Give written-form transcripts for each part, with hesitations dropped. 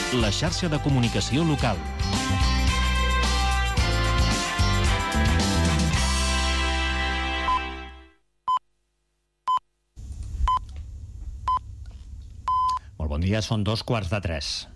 la xarxa de comunicació local. Molt bon dia, són 2:15.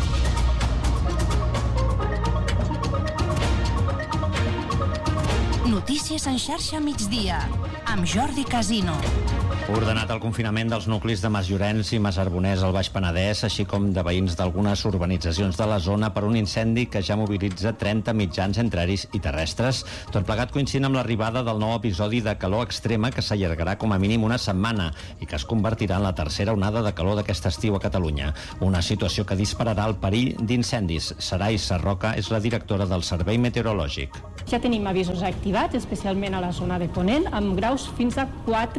Notícies en xarxa migdia, amb Jordi Casino. Ordenat el confinament dels nuclis de Masllorenç i Masarbonès al Baix Penedès, així com de veïns d'algunes urbanitzacions de la zona per un incendi que ja mobilitza 30 mitjans entre aeris i terrestres. Tot plegat coincidint amb l'arribada del nou episodi de calor extrema que s'allargarà com a mínim una setmana i que es convertirà en la tercera onada de calor d'aquest estiu a Catalunya. Una situació que dispararà el perill d'incendis. Sarai Sarroca és la directora del Servei Meteorològic. Ja tenim avisos activats, especialment a la zona de Ponent, amb graus fins a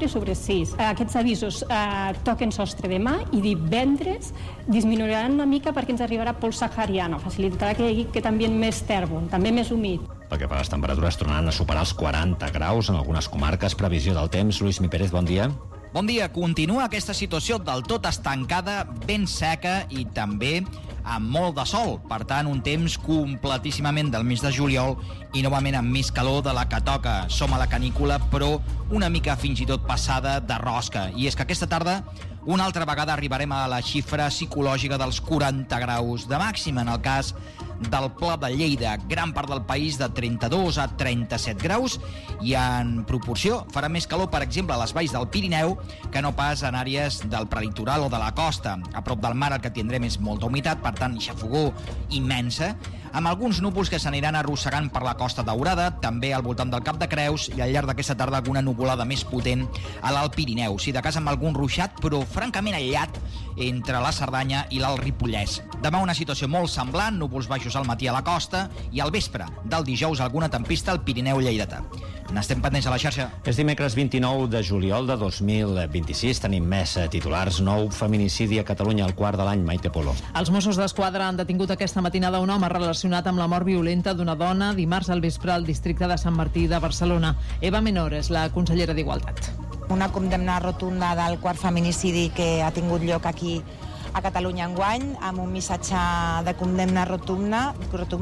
4/6. Aquests avisos toquen sostre demà i divendres disminuiran una mica perquè ens arribarà pols sahariana, facilitarà que hi hagi també més tèrbol, també més humit. Pel que fa a les temperatures, tornaran a superar els 40 graus en algunes comarques. Previsió del temps, Lluís Mi Pérez, bon dia. Bon dia. Continua aquesta situació del tot estancada, ben seca i també amb molt de sol. Per tant, un temps completíssimament del mes de juliol i novament amb més calor de la que toca. Som a la canícula, però una mica fins i tot passada de rosca. I és que aquesta tarda una altra vegada arribarem a la xifra psicològica dels 40 graus de màxima. En el cas del Pla de Lleida, gran part del país de 32 a 37 graus i en proporció farà més calor, per exemple, a les valls del Pirineu que no pas en àrees del prelitoral o de la costa. A prop del mar el que tindrem és molta humitat, per tant, xafogor immensa, amb alguns núvols que s'aniran arrossegant per la Costa Daurada, també al voltant del Cap de Creus i al llarg d'aquesta tarda alguna nuvolada més potent a l'Alt Pirineu. Si de cas amb algun ruixat, però francament aïllat entre la Cerdanya i l'Alt Ripollès. Demà una situació molt semblant, núvols baixos al matí a la costa i al vespre del dijous alguna tempesta al Pirineu lleidatà. N'estem pendents a la xarxa. És dimecres 29 de juliol de 2026. Tenim més titulars. Nou feminicidi a Catalunya al quart de l'any. Maite Polo. Els Mossos d'Esquadra han detingut aquesta matinada un home relacionat amb la mort violenta d'una dona dimarts al vespre al districte de Sant Martí de Barcelona. Eva Menor és la consellera d'Igualtat. Una condemna rotunda del quart feminicidi que ha tingut lloc aquí a Catalunya enguany, amb un missatge de condemna rotunda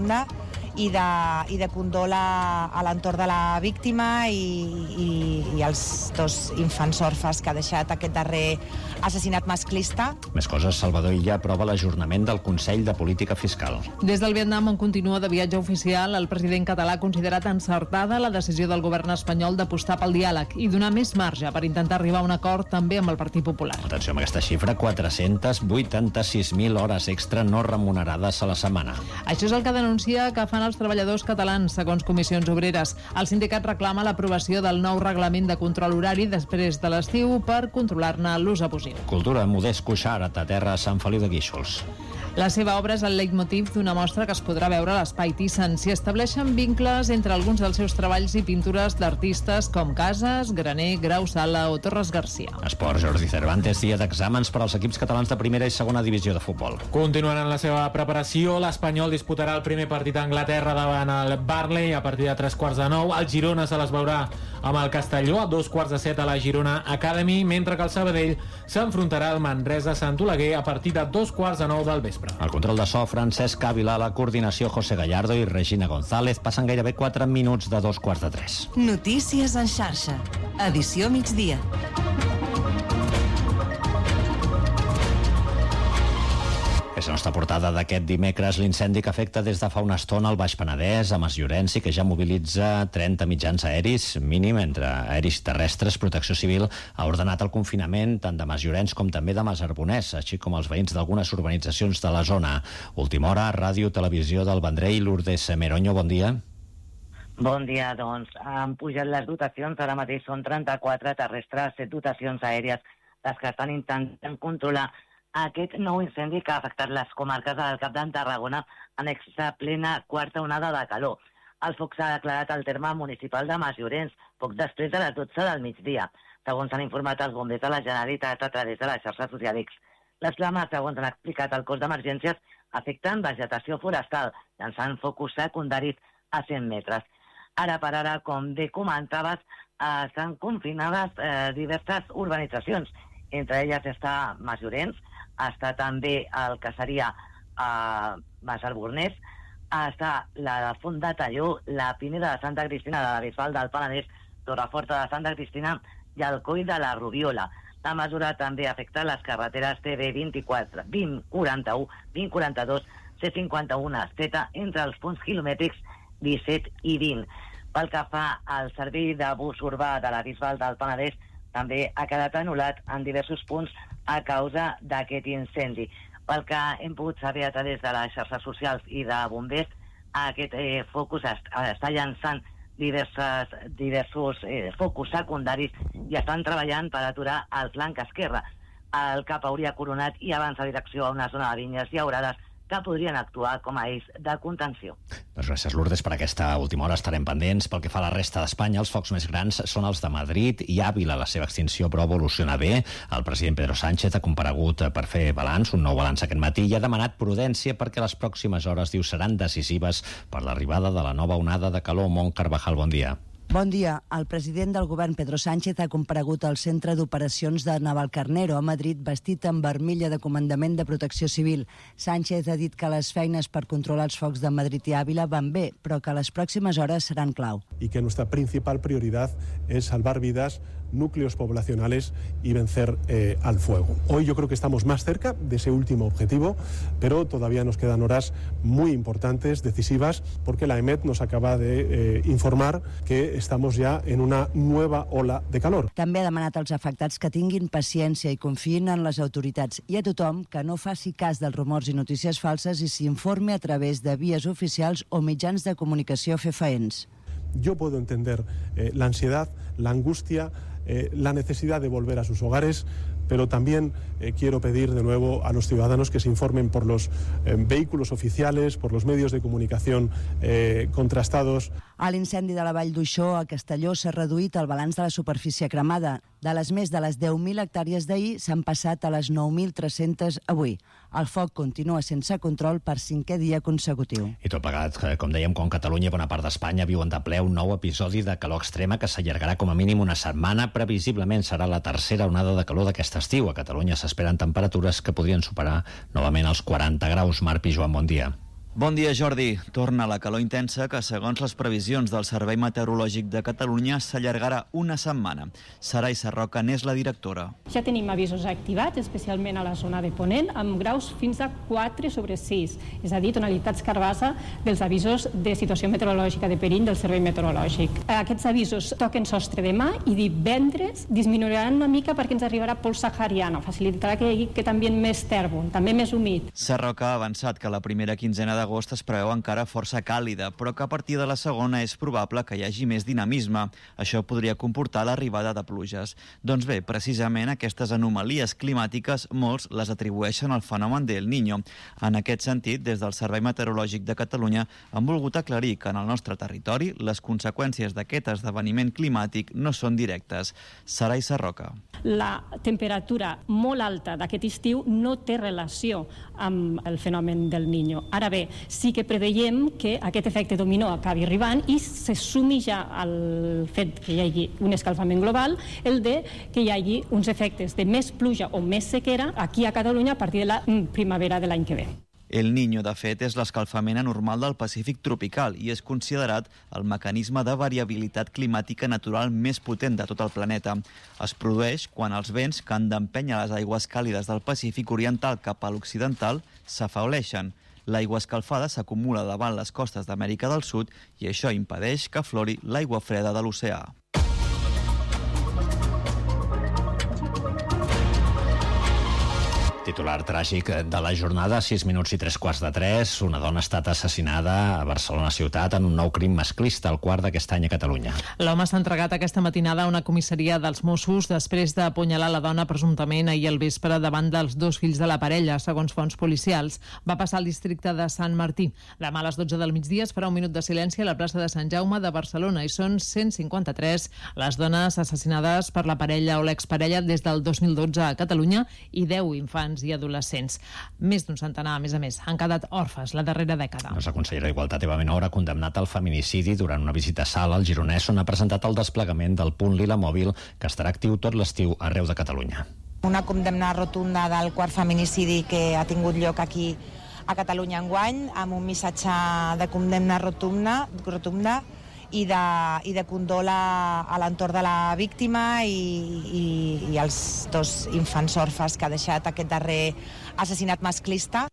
i de condol a l'entorn de la víctima i els dos infants orfes que ha deixat aquest darrer assassinat masclista. Més coses, Salvador Illa aprova l'ajornament del Consell de Política Fiscal. Des del Vietnam, on continua de viatge oficial, el president català ha considerat encertada la decisió del govern espanyol d'apostar pel diàleg i donar més marge per intentar arribar a un acord també amb el Partit Popular. Atenció amb aquesta xifra, 486.000 hores extra no remunerades a la setmana. Això és el que denuncia que fan els treballadors catalans, segons Comissions Obreres. El sindicat reclama l'aprovació del nou reglament de control horari després de l'estiu per controlar-ne l'ús abusiu. Cultura, Modest Cuixart, a terra a Sant Feliu de Guíxols. La seva obra és el leitmotiv d'una mostra que es podrà veure a l'Espai Thyssen. S'hi estableixen vincles entre alguns dels seus treballs i pintures d'artistes com Casas, Graner, Grau Sala o Torres Garcia. Esports, Jordi Cervantes, dia d'exàmens per als equips catalans de primera i segona divisió de futbol. Continuant en la seva preparació, l'Espanyol disputarà el primer partit a Anglaterra davant el Burnley a partir de 9:15. El Girona se les veurà amb el Castelló a 2:15 a la Girona Academy, mentre que el Sabadell s'enfrontarà al Manresa Sant Oleguer a partir de 9:15 del vespre. El control de so, Francesc Ávila, la coordinació, José Gallardo i Regina González. Passen gairebé 4 minuts de 2:15. Notícies en xarxa. Edició migdia. És la nostra portada d'aquest dimecres, l'incendi que afecta des de fa una estona al Baix Penedès, a Masllorenç, i que ja mobilitza 30 mitjans aeris, mínim entre aeris terrestres. Protecció Civil ha ordenat el confinament tant de Masllorenç com també de Masarbonès, així com els veïns d'algunes urbanitzacions de la zona. Última hora, Ràdio Televisió del Vendrell, Lourdes Meroño, bon dia. Bon dia, doncs. Han pujat les dotacions, ara mateix són 34 terrestres, 7 dotacions aèries, les que estan intentant controlar aquest nou incendi que ha afectat les comarques del Cap d'en Tarragona en aquesta plena quarta onada de calor. El foc s'ha declarat al terme municipal de Masllorenç, poc després de les 12 del migdia, segons han informat els bombers de la Generalitat a través de la xarxa social X. Les flames, segons han explicat el cos d'emergències, afecten vegetació forestal, llançant focus secundaris a 100 metres. Ara per ara, com bé comentaves, estan confinades diverses urbanitzacions. Entre elles està Masllorenç, està també el que seria a Massalbornès, està la de Font de Talló, la Pineda de Santa Cristina, de la Bisbal del Penedès, Torreforta de Santa Cristina i el Coll de la Rubiola. La mesura també afecta les carreteres TB 24, 2041, 2042, C51, Z, entre els punts quilomètrics 17 i 20. Pel que fa al servei de bus urbà de la Bisbal del Penedès, també ha quedat anul·lat en diversos punts a causa d'aquest incendi. Pel que hem pogut saber a través de les xarxes socials i de bombers, aquest focus està llançant diversos focus secundaris i estan treballant per aturar el flanc esquerre. El cap hauria coronat i avança en direcció a una zona de vinyes llaurades que podrien actuar com a eix de contenció. Doncs gràcies, Lourdes. Per aquesta última hora estarem pendents. Pel que fa a la resta d'Espanya, els focs més grans són els de Madrid i Àvila. La seva extinció, però, evoluciona bé. El president Pedro Sánchez ha comparegut per fer balanç, un nou balanç aquest matí, i ha demanat prudència perquè les pròximes hores, diu, seran decisives per l'arribada de la nova onada de calor. Mont Carvajal, bon dia. Bon dia. El president del govern, Pedro Sánchez, ha comparegut al centre d'operacions de Navalcarnero a Madrid vestit amb vermella de Comandament de Protecció Civil. Sánchez ha dit que les feines per controlar els focs de Madrid i Ávila van bé, però que les pròximes hores seran clau. Y que nuestra principal prioridad es salvar vidas, núcleos poblacionales y vencer al fuego. Hoy yo creo que estamos más cerca de ese último objetivo, pero todavía nos quedan horas muy importantes, decisivas, porque la EMET nos acaba de informar que estamos ya en una nueva ola de calor. També ha demanat als afectats que tinguin paciència i confiïn en les autoritats i a tothom que no faci cas dels rumors i notícies falses i s'informi a través de vies oficials o mitjans de comunicació fefaents. Yo puedo entender la ansiedad, la angustia, la necesidad de volver a sus hogares, pero también quiero pedir de nuevo a los ciudadanos que se informen por los vehículos oficiales, por los medios de comunicación contrastados. A l'incendi de la Vall d'Uixó, a Castelló, s'ha reduït el balanç de la superfície cremada. De les més de les 10.000 hectàrees d'ahir s'han passat a les 9.300 avui. El foc continua sense control per 5è dia consecutiu. I tot plegat, com dèiem, com Catalunya i bona part d'Espanya viuen de ple un nou episodi de calor extrema que s'allargarà com a mínim una setmana. Previsiblement serà la tercera onada de calor d'aquest estiu. A Catalunya s'esperen temperatures que podrien superar novament els 40 graus. Marc i Joan, bon dia. Bon dia, Jordi. Torna la calor intensa que, segons les previsions del Servei Meteorològic de Catalunya, s'allargarà una setmana. Sarai Sarroca n'és la directora. Ja tenim avisos activats, especialment a la zona de Ponent, amb graus fins a 4/6, és a dir, tonalitats carbassa dels avisos de situació meteorològica de perill del Servei Meteorològic. Aquests avisos toquen sostre demà i divendres disminuiran una mica perquè ens arribarà pols sahariana, facilitarà que hi hagi aquest ambient més tèrbol, també més humit. Sarroca ha avançat que la primera quinzena d'agost es preveu encara força càlida, però que a partir de la segona és probable que hi hagi més dinamisme. Això podria comportar l'arribada de pluges. Doncs bé, precisament aquestes anomalies climàtiques molts les atribueixen al fenomen del Niño. En aquest sentit, des del Servei Meteorològic de Catalunya han volgut aclarir que en el nostre territori les conseqüències d'aquest esdeveniment climàtic no són directes. Sarai Sarroca. La temperatura molt alta d'aquest estiu no té relació amb el fenomen del Niño. Ara bé, sí que preveiem que aquest efecte dominó acabi arribant i se sumi ja al fet que hi hagi un escalfament global, el de que hi hagi uns efectes de més pluja o més sequera aquí a Catalunya a partir de la primavera de l'any que ve. El Niño, de fet, és l'escalfament anormal del Pacífic tropical i és considerat el mecanisme de variabilitat climàtica natural més potent de tot el planeta. Es produeix quan els vents que han d'empènyer les aigües càlides del Pacífic oriental cap a l'occidental s'afauleixen. L'aigua escalfada s'acumula davant les costes d'Amèrica del Sud i això impedeix que aflori l'aigua freda de l'oceà. Titular tràgic de la jornada, 6 minuts i 3:15. Una dona ha estat assassinada a Barcelona ciutat en un nou crim masclista, el quart d'aquest any a Catalunya. L'home s'ha entregat aquesta matinada a una comissaria dels Mossos després d'apunyalar la dona presumptament ahir al vespre davant dels dos fills de la parella, segons fonts policials. Va passar al districte de Sant Martí. Demà a les 12 del migdia es farà un minut de silenci a la plaça de Sant Jaume de Barcelona i són 153 les dones assassinades per la parella o l'exparella des del 2012 a Catalunya i 10 infants i adolescents. Més d'un centenar, a més, han quedat orfes la darrera dècada. La consellera d'Igualtat, Eva Menor, ha condemnat el feminicidi durant una visita a Salt, al Gironès, on ha presentat el desplegament del punt Lila Mòbil, que estarà actiu tot l'estiu arreu de Catalunya. Una condemna rotunda del quart feminicidi que ha tingut lloc aquí a Catalunya enguany, amb un missatge de condemna rotunda i de condol a l'entorn de la víctima i als dos infants orfes que ha deixat aquest darrer assassinat masclista.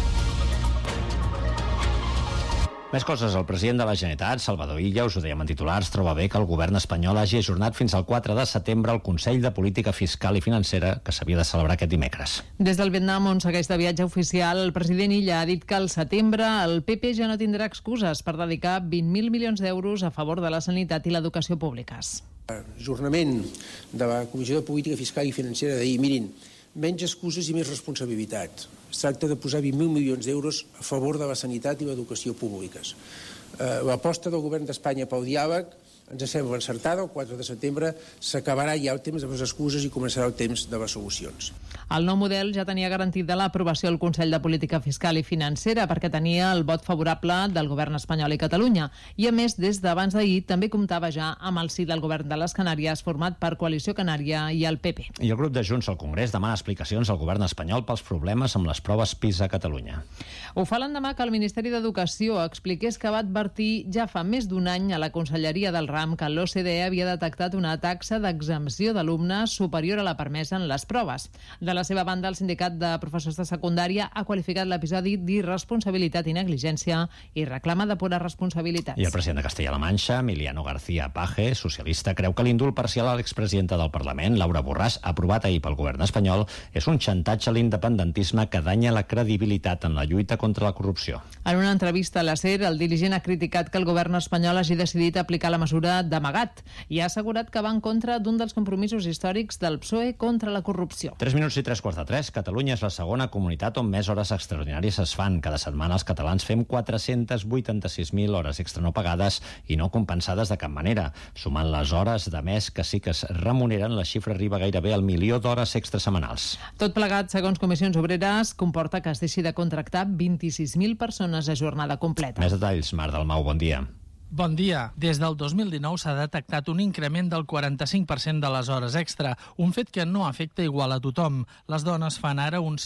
Més coses. El president de la Generalitat, Salvador Illa, us ho dèiem en titulars, troba bé que el govern espanyol hagi ajornat fins al 4 de setembre el Consell de Política Fiscal i Financera que s'havia de celebrar aquest dimecres. Des del Vietnam, on segueix de viatge oficial, el president Illa ha dit que al setembre el PP ja no tindrà excuses per dedicar 20.000 milions d'euros a favor de la sanitat i l'educació públiques. Ajornament de la Comissió de Política Fiscal i Financera d'ahir, mirin, menys excuses i més responsabilitat. Es tracta de posar 20.000 milions d'euros a favor de la sanitat i l'educació públiques. L'aposta del govern d'Espanya pel diàleg ens sembla encertada. El 4 de setembre s'acabarà ja el temps de les excuses i començarà el temps de les solucions. El nou model ja tenia garantida l'aprovació al Consell de Política Fiscal i Financera perquè tenia el vot favorable del govern espanyol i Catalunya. I a més, des d'abans d'ahir també comptava ja amb el sí del govern de les Canàries format per Coalició Canària i el PP. I el grup de Junts al Congrés demana explicacions al govern espanyol pels problemes amb les proves PISA a Catalunya. Ho fa l'endemà que el Ministeri d'Educació expliqués que va advertir ja fa més d'un any a la Conselleria del RAM que l'OCDE havia detectat una taxa d'exempció d'alumnes superior a la permesa en les proves. De la seva banda, el sindicat de professors de secundària ha qualificat l'episodi d'irresponsabilitat i negligència i reclama depurar responsabilitats. I el president de Castella-La Manxa, Emiliano García Paje, socialista, creu que l'indult parcial a l'expresidenta del Parlament, Laura Borràs, aprovat ahir pel govern espanyol, és un xantatge a l'independentisme que danya la credibilitat en la lluita contra la corrupció. En una entrevista a la SER, el dirigent ha criticat que el govern espanyol hagi decidit aplicar la mesura d'amagat i ha assegurat que va en contra d'un dels compromisos històrics del PSOE contra la corrupció. 3 minuts i 3:15. Catalunya és la segona comunitat on més hores extraordinàries es fan. Cada setmana els catalans fem 486.000 hores extra no pagades i no compensades de cap manera. Sumant les hores de mes que sí que es remuneren, la xifra arriba gairebé al 1.000.000 d'hores extra setmanals. Tot plegat, segons Comissions Obreres, comporta que es deixi de contractar 26.000 persones a jornada completa. Més detalls, Marc Dalmau, bon dia. Bon dia. Des del 2019 s'ha detectat un increment del 45% de les hores extra, un fet que no afecta igual a tothom. Les dones fan ara un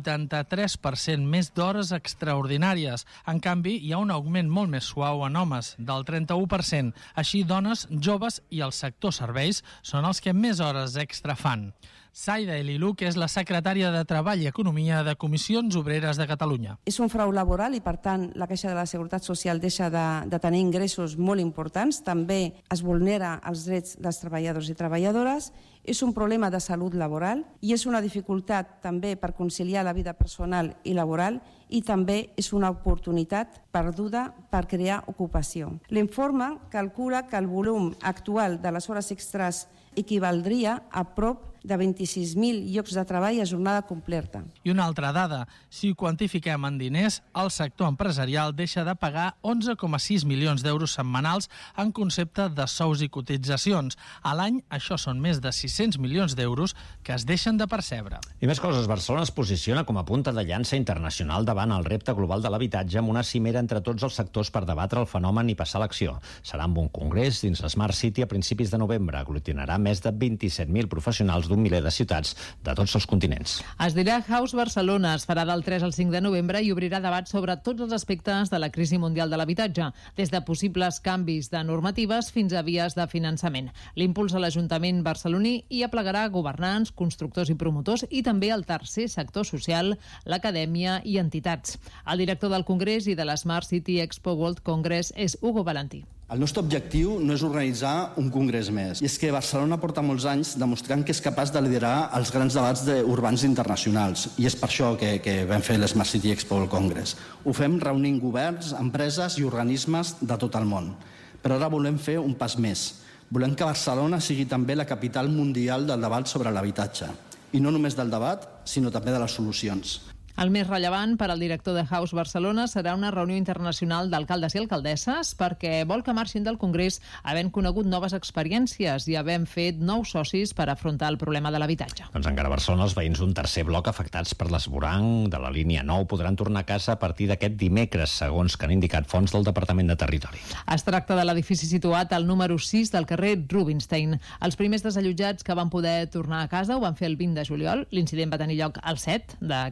183% més d'hores extraordinàries. En canvi, hi ha un augment molt més suau en homes, del 31%. Així, dones, joves i el sector serveis són els que més hores extra fan. Saida Elilú, que és la secretària de Treball i Economia de Comissions Obreres de Catalunya. És un frau laboral i, per tant, la Caixa de la Seguretat Social deixa de tenir ingressos molt importants. També es vulnera els drets dels treballadors i treballadores. És un problema de salut laboral i és una dificultat també per conciliar la vida personal i laboral i també és una oportunitat perduda per crear ocupació. L'informe calcula que el volum actual de les hores extres equivaldria a prop de 26.000 llocs de treball a jornada completa. I una altra dada, si ho quantifiquem en diners, el sector empresarial deixa de pagar 11,6 milions d'euros setmanals en concepte de sous i cotitzacions. A l'any, això són més de 600 milions d'euros que es deixen de percebre. I més coses, Barcelona es posiciona com a punta de llança internacional davant el repte global de l'habitatge amb una cimera entre tots els sectors per debatre el fenomen i passar a l'acció. Serà amb un congrés dins l'Smart City a principis de novembre. Aglutinarà més de 27.000 professionals d'un miler de ciutats de tots els continents. Es dirà House Barcelona, es farà del 3 al 5 de novembre i obrirà debats sobre tots els aspectes de la crisi mundial de l'habitatge, des de possibles canvis de normatives fins a vies de finançament. L'impuls a l'Ajuntament barceloní hi aplegarà governants, constructors i promotors i també el tercer sector social, l'acadèmia i entitats. El director del Congrés i de la Smart City Expo World Congress és Hugo Valentí. El nostre objectiu no és organitzar un congrés més. I és que Barcelona porta molts anys demostrant que és capaç de liderar els grans debats urbans internacionals. I és per això que vam fer l'Smart City Expo al Congrés. Ho fem reunint governs, empreses i organismes de tot el món. Però ara volem fer un pas més. Volem que Barcelona sigui també la capital mundial del debat sobre l'habitatge. I no només del debat, sinó també de les solucions. El més rellevant per al director de House Barcelona serà una reunió internacional d'alcaldes i alcaldesses perquè vol que marxin del Congrés havent conegut noves experiències i havent fet nous socis per afrontar el problema de l'habitatge. Doncs encara a Barcelona, els veïns d'un tercer bloc afectats per l'esvoranc de la línia 9 podran tornar a casa a partir d'aquest dimecres, segons que han indicat fonts del Departament de Territori. Es tracta de l'edifici situat al número 6 del carrer Rubinstein. Els primers desallotjats que van poder tornar a casa ho van fer el 20 de juliol. L'incident va tenir lloc el 7 d'aquest mes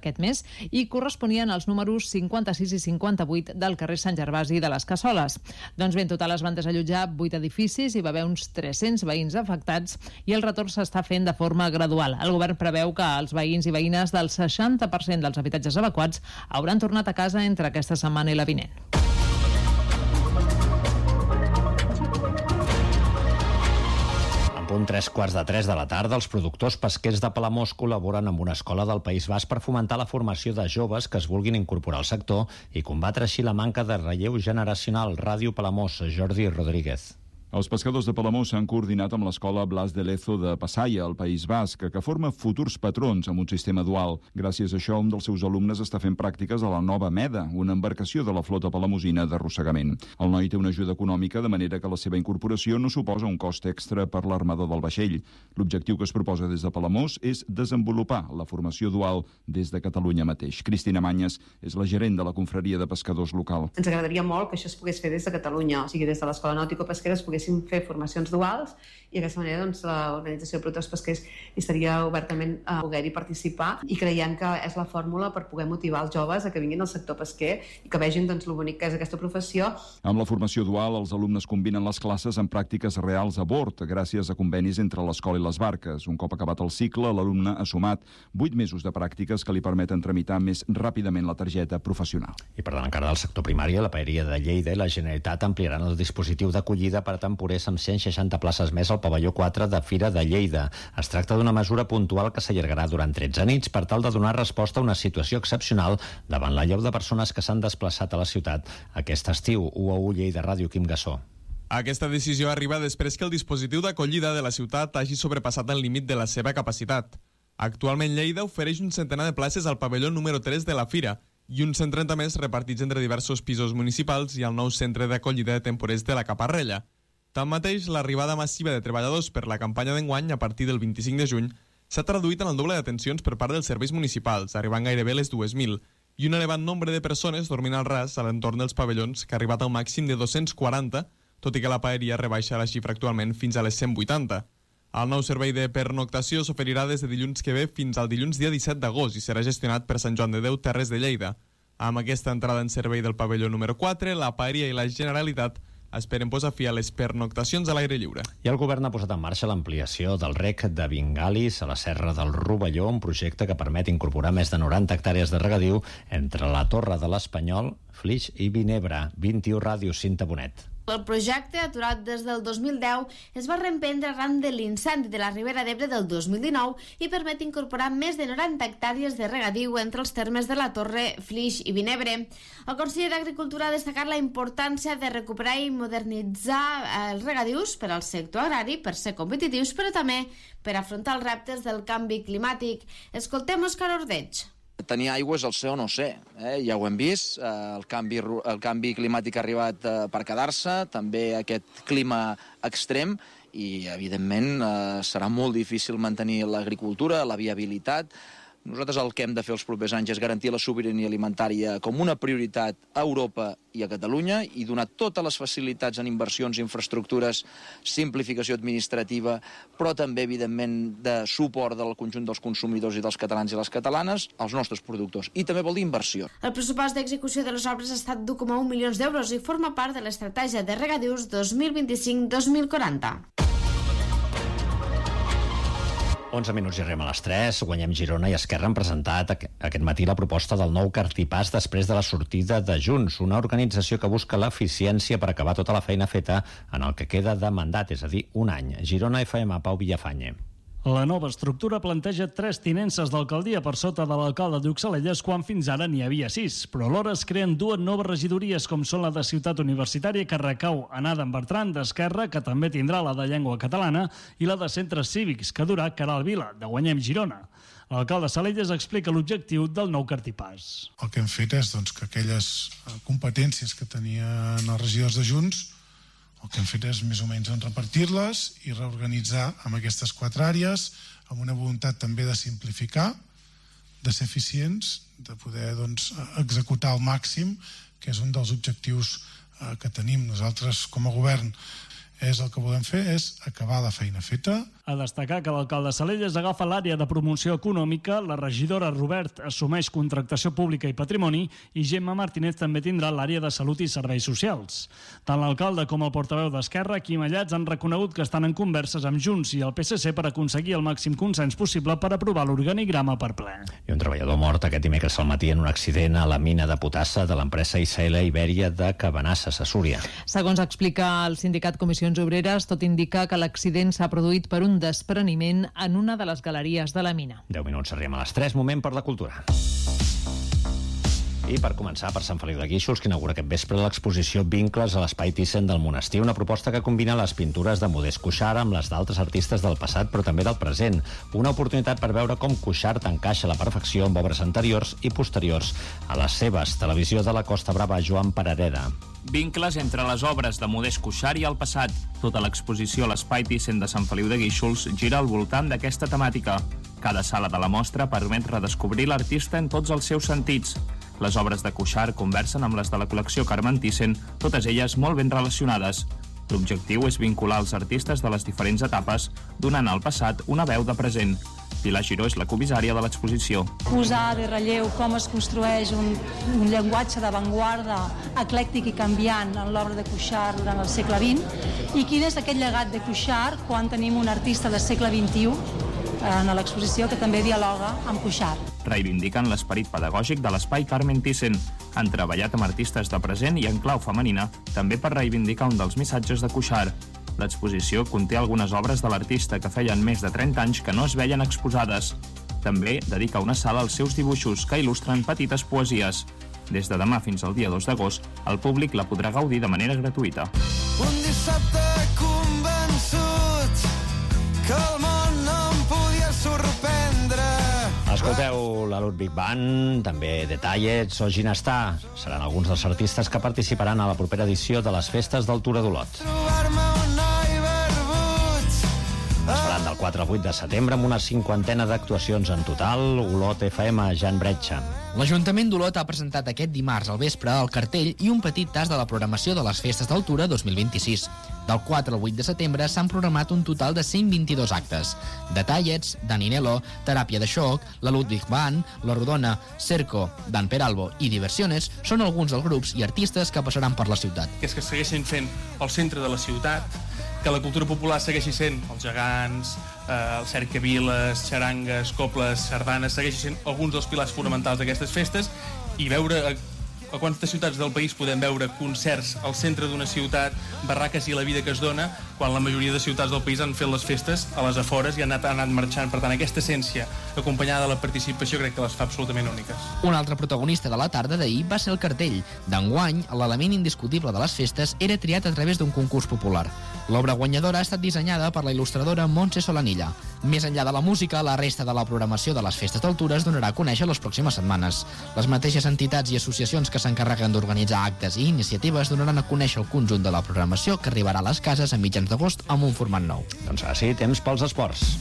i corresponien als números 56 i 58 del carrer Sant Gervasi de les Cassoles. Doncs bé, en total es van desallotjar 8 edificis, hi va haver uns 300 veïns afectats i el retorn s'està fent de forma gradual. El govern preveu que els veïns i veïnes del 60% dels habitatges evacuats hauran tornat a casa entre aquesta setmana i la vinent. Punt 3:15 de la tarda, els productors pesquers de Palamós col·laboren amb una escola del País Basc per fomentar la formació de joves que es vulguin incorporar al sector i combatre així la manca de relleu generacional. Ràdio Palamós, Jordi Rodríguez. Els pescadors de Palamós s'han coordinat amb l'escola Blas de Lezo de Passaia, al País Basc, que forma futurs patrons amb un sistema dual. Gràcies a això, un dels seus alumnes està fent pràctiques a la Nova Meda, una embarcació de la flota palamosina d'arrossegament. El noi té una ajuda econòmica, de manera que la seva incorporació no suposa un cost extra per l'armador del vaixell. L'objectiu que es proposa des de Palamós és desenvolupar la formació dual des de Catalunya mateix. Cristina Manyes és la gerent de la confraria de pescadors local. Ens agradaria molt que això es pogués fer des de Catalunya, o sigui, des de l'Escola Nàutico-Pesquera es poguessin fer formacions duals i d'aquesta manera doncs, l'Organització de Productors Pesquers estaria obertament a poder-hi participar i creiem que és la fórmula per poder motivar els joves a que vinguin al sector pesquer i que vegin doncs, el bonic que és aquesta professió. Amb la formació dual, els alumnes combinen les classes amb pràctiques reals a bord, gràcies a convenis entre l'escola i les barques. Un cop acabat el cicle, l'alumne ha sumat 8 mesos de pràctiques que li permeten tramitar més ràpidament la targeta professional. I per encara del sector primari, la Paeria de Lleida i la Generalitat ampliaran el dispositiu d'acollida per a temporers amb 160 places més al pavelló 4 de Fira de Lleida. Es tracta d'una mesura puntual que s'allargarà durant 13 nits per tal de donar resposta a una situació excepcional davant l'allau de persones que s'han desplaçat a la ciutat aquest estiu. UAU Lleida Ràdio, Quim Gassó. Aquesta decisió arriba després que el dispositiu d'acollida de la ciutat hagi sobrepassat el límit de la seva capacitat. Actualment Lleida ofereix un centenar de places al pavelló número 3 de la Fira i uns 130 més repartits entre diversos pisos municipals i el nou centre d'acollida de temporers de la Caparrella. Tanmateix, l'arribada massiva de treballadors per la campanya d'enguany a partir del 25 de juny s'ha traduït en el doble d'atencions per part dels serveis municipals, arribant gairebé a les 2.000, i un elevat nombre de persones dormint al ras a l'entorn dels pavellons, que ha arribat a un màxim de 240, tot i que la paeria rebaixa la xifra actualment fins a les 180. El nou servei de pernoctació s'oferirà des de dilluns que ve fins al dilluns dia 17 d'agost i serà gestionat per Sant Joan de Déu, Terres de Lleida. Amb aquesta entrada en servei del pavelló número 4, la paeria i la Generalitat esperen posar fi a les pernoctacions a l'aire lliure. I el govern ha posat en marxa l'ampliació del rec de Vingalis a la Serra del Rovelló, un projecte que permet incorporar més de 90 hectàrees de regadiu entre la Torre de l'Espanyol, Flix i Vinebre. 21 Ràdio, Cinta Bonet. El projecte, aturat des del 2010, es va reemprendre arran de l'incendi de la Ribera d'Ebre del 2019 i permet incorporar més de 90 hectàrees de regadiu entre els termes de la Torre, Flix i Vinebre. El conseller d'Agricultura ha destacat la importància de recuperar i modernitzar els regadius per al sector agrari per ser competitius, però també per afrontar els reptes del canvi climàtic. Escoltem Òscar Ordeig. Tenir aigua és el ser o no ser, ja ho hem vist, el canvi climàtic ha arribat per quedar-se, també aquest clima extrem, i evidentment serà molt difícil mantenir l'agricultura, la viabilitat. Nosaltres el que hem de fer els propers anys és garantir la sobirania alimentària com una prioritat a Europa i a Catalunya i donar totes les facilitats en inversions, infraestructures, simplificació administrativa, però també, evidentment, de suport del conjunt dels consumidors i dels catalans i les catalanes als nostres productors. I també vol dir inversió. El pressupost d'execució de les obres ha estat d'1,1 milions d'euros i forma part de l'estratègia de regadius 2025-2040. 11 minuts i arribem a les 3. Guanyem Girona i Esquerra han presentat aquest matí la proposta del nou cartipàs després de la sortida de Junts, una organització que busca l'eficiència per acabar tota la feina feta en el que queda de mandat, és a dir, un any. Girona FM, Pau Villafañe. La nova estructura planteja 3 tinences d'alcaldia per sota de l'alcalde d'Uxellelles quan fins ara n'hi havia 6, però alhora es creen 2 noves regidories com són la de Ciutat Universitària, que recau en Adam Bertran d'Esquerra, que també tindrà la de Llengua Catalana, i la de Centres Cívics, que durà Caral Vila, de Guanyem Girona. L'alcalde Salelles explica l'objectiu del nou cartipàs. El que hem fet és que aquelles competències que tenien els regidors de Junts, el que hem fet és més o menys repartir-les i reorganitzar amb aquestes 4 àrees, amb una voluntat també de simplificar, de ser eficients, de poder executar al màxim, que és un dels objectius que tenim. Nosaltres, com a govern, el que volem fer és acabar la feina feta. A destacar que l'alcalde Salelles agafa l'àrea de promoció econòmica, la regidora Robert assumeix contractació pública i patrimoni i Gemma Martínez també tindrà l'àrea de salut i serveis socials. Tant l'alcalde com el portaveu d'Esquerra, Quim Allats, han reconegut que estan en converses amb Junts i el PSC per aconseguir el màxim consens possible per aprovar l'organigrama per ple. I un treballador mort aquest dimecres al matí en un accident a la mina de potassa de l'empresa ICL Ibèria de Cabanasses, a Súria. Segons explica el sindicat Comissions Obreres, tot indica que l'accident s'ha produït per un despreniment en una de les galeries de la mina. 10 minuts, arribem a les 3, moment per la cultura. I per començar, per Sant Feliu de Guíxols, que inaugura aquest vespre l'exposició Vincles a l'Espai Thyssen del Monestir, una proposta que combina les pintures de Modest Cuixart amb les d'altres artistes del passat, però també del present. Una oportunitat per veure com Cuixart encaixa a la perfecció amb obres anteriors i posteriors a les seves. Televisió de la Costa Brava, Joan Parareda. Vincles entre les obres de Modest Cuixart i el passat. Tota l'exposició a l'Espai Thyssen de Sant Feliu de Guíxols gira al voltant d'aquesta temàtica. Cada sala de la mostra permet redescobrir l'artista en tots els seus sentits. Les obres de Cuixart conversen amb les de la col·lecció Carmen Thyssen, totes elles molt ben relacionades. L'objectiu és vincular els artistes de les diferents etapes, donant al passat una veu de present. Pilar Giró és la comissària de l'exposició. Posar de relleu com es construeix un llenguatge d'avantguarda eclèctic i canviant en l'obra de Cuixart durant el segle XX i quin és aquest llegat de Cuixart quan tenim un artista del segle XXI en l'exposició que també dialoga amb Cuixart. Reivindiquen l'esperit pedagògic de l'espai Carmen Thyssen. Han treballat amb artistes de present i en clau femenina, també per reivindicar un dels missatges de Cuixart. L'exposició conté algunes obres de l'artista que feien més de 30 anys que no es veien exposades. També dedica una sala als seus dibuixos, que il·lustren petites poesies. Des de demà fins al dia 2 d'agost, el públic la podrà gaudir de manera gratuïta. Un dissabte convençut que el món no em podia sorprendre. Escolteu la Ludwig Band, també Detallets o Ginestar. Seran alguns dels artistes que participaran a la propera edició de les festes del Tura d'Olot. Trobar-me un noi barbut. Es faran del 4 al 8 de setembre amb una 50ena d'actuacions en total. Olot FM, Jan Bretxa. L'Ajuntament d'Olot ha presentat aquest dimarts al vespre el cartell i un petit tast de la programació de les festes del Tura 2026. Del 4 al 8 de setembre s'han programat un total de 122 actes. Detallets, Daninelo, Teràpia de Xoc, la Ludwig Band, La Rodona, Cerco, Dan Peralbo i Diversiones són alguns dels grups i artistes que passaran per la ciutat. Que segueixin fent el centre de la ciutat, que la cultura popular segueixi sent els gegants, el cercaviles, xarangues, cobles, sardanes, segueixi sent alguns dels pilars fonamentals d'aquestes festes i veure a quantes ciutats del país podem veure concerts al centre d'una ciutat, barraques i la vida que es dona, quan la majoria de ciutats del país han fet les festes a les afores i han anat marxant. Per tant, aquesta essència, acompanyada de la participació, crec que les fa absolutament úniques. Un altre protagonista de la tarda d'ahir va ser el cartell. D'enguany, l'element indiscutible de les festes era triat a través d'un concurs popular. L'obra guanyadora ha estat dissenyada per la il·lustradora Montse Solanilla. Més enllà de la música, la resta de la programació de les festes d'altura es donarà a conèixer les pròximes setmanes. Les mateixes entitats i associacions que s'encarreguen d'organitzar actes i iniciatives donaran a conèixer el conjunt de la programació que arribarà a les cases a mitjans d'agost amb un format nou. Doncs ara sí, temps pels esports.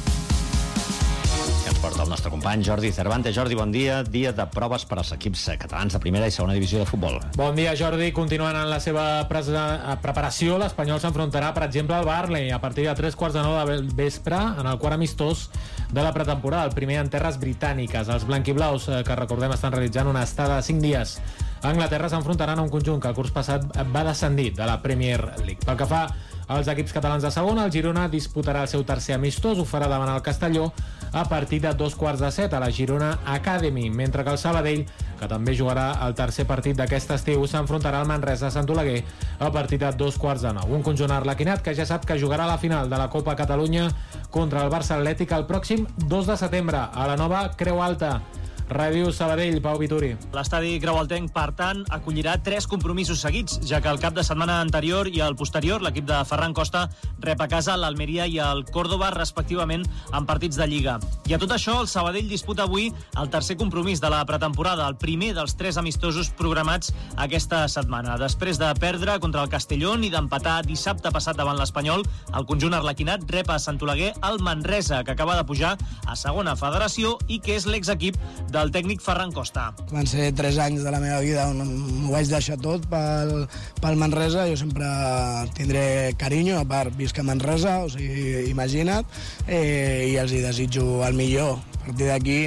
Que ens porta el nostre company Jordi Cervantes. Jordi, bon dia. Dia de proves per als equips catalans de primera i segona divisió de futbol. Bon dia, Jordi. Continuant en la seva preparació, l'Espanyol s'enfrontarà, per exemple, al Burnley a partir de 3:45 del vespre en el quart amistós de la pretemporada, el primer en terres britàniques. Els blanquiblaus, que recordem estan realitzant una estada de 5 dies a Anglaterra, s'enfrontaran a un conjunt que el curs passat va descendir de la Premier League. Pel que fa als equips catalans de segona, el Girona disputarà el seu tercer amistós, ho farà davant el Castelló a partir de 6:45 a la Girona Academy, mentre que el Sabadell, que també jugarà el tercer partit d'aquest estiu, s'enfrontarà al Manresa Sant Oleguer a partir de 2:15. Un conjunt arlequinat que ja sap que jugarà la final de la Copa Catalunya contra el Barça Atlètic el pròxim 2 de setembre a la nova Creu Alta. Ràdio Sabadell, Pau Vituri. L'estadi Creualtenc, per tant, acollirà 3 compromisos seguits, ja que el cap de setmana anterior i el posterior, l'equip de Ferran Costa rep a casa l'Almeria i el Córdoba, respectivament, en partits de Lliga. I a tot això, el Sabadell disputa avui el tercer compromís de la pretemporada, el primer dels 3 amistosos programats aquesta setmana. Després de perdre contra el Castellón i d'empatar dissabte passat davant l'Espanyol, el conjunt arlequinat rep a Sant Oleguer el Manresa, que acaba de pujar a segona federació i que és l'exequip de del tècnic Ferran Costa. Van ser 3 anys de la meva vida on m'ho vaig deixar tot pel Manresa. Jo sempre tindré carinyo, a part visc a Manresa, o sigui, imagina't, i els hi desitjo el millor. A partir d'aquí,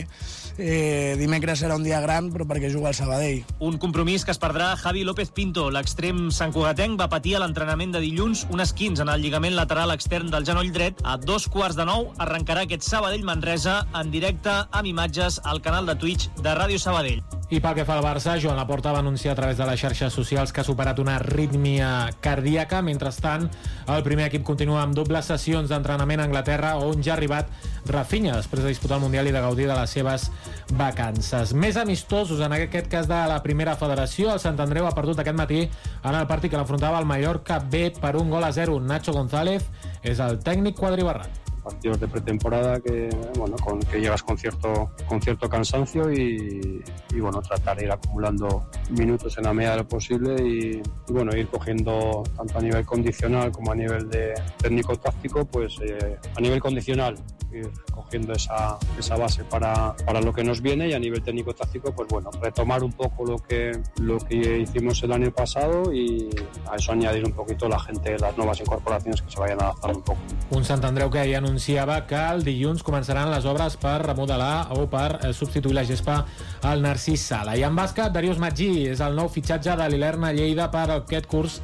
dimecres serà un dia gran, però perquè juga al Sabadell. Un compromís que es perdrà Javi López Pinto. L'extrem santcugatenc va patir a l'entrenament de dilluns un esquinç en el lligament lateral extern del genoll dret. A 8:45 arrencarà aquest Sabadell-Manresa en directe amb imatges al canal de Twitch de Ràdio Sabadell. I pel que fa al Barça, Joan Laporta va anunciar a través de les xarxes socials que ha superat una arrítmia cardíaca. Mentrestant, el primer equip continua amb dobles sessions d'entrenament a Anglaterra, on ja ha arribat Rafinha, després de disputar el Mundial i de gaudir de les seves vacances. Més amistosos, en aquest cas de la primera federació. El Sant Andreu ha perdut aquest matí en el partit que l'enfrontava el Mallorca B per 1-0. Nacho González és el tècnic quadribarrat. Partidos de pretemporada que llegas con cierto cansancio y bueno, tratar de ir acumulando minutos en la medida de lo posible y bueno, ir cogiendo tanto a nivel condicional como a nivel de técnico-táctico, pues a nivel condicional ir cogiendo esa base para lo que nos viene y a nivel técnico-táctico, pues bueno, retomar un poco lo que hicimos el año pasado y a eso añadir un poquito la gente, las nuevas incorporaciones que se vayan adaptando un poco. Un Sant Andreu que ja anunciava que el dilluns començaran les obres per remodelar o per substituir la gespa al Narcís Sala. I en bàsquet, Darius Magí és el nou fitxatge de l'Ilerna Lleida per aquest curs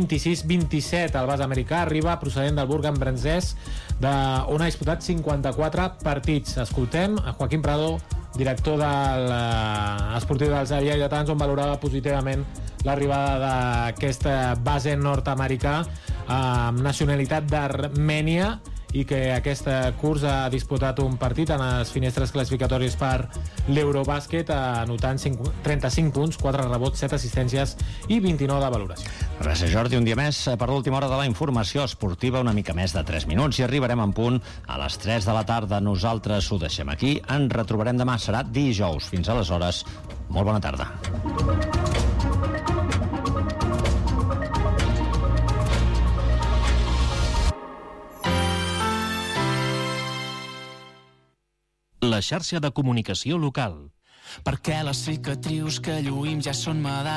26-27. El base americà arriba procedent del Bourg-en-Bresse, on ha disputat 54 partits. Escoltem a Joaquín Prado, director de esportiu dels lleidatans, on valorava positivament l'arribada d'aquest base nord-americà amb nacionalitat d'Armènia i que aquest curs ha disputat un partit en les finestres classificatòries per l'Eurobàsquet, anotant 35 punts, 4 rebots, 7 assistències i 29 de valoració. Gràcies, Jordi. Un dia més per l'última hora de la informació esportiva, una mica més de 3 minuts, i arribarem en punt a les 3 de la tarda. Nosaltres ho deixem aquí. Ens retrobarem demà. Serà dijous. Fins aleshores, molt bona tarda. La xarxa de comunicació local. Perquè les cicatrius que lluïm ja són medalles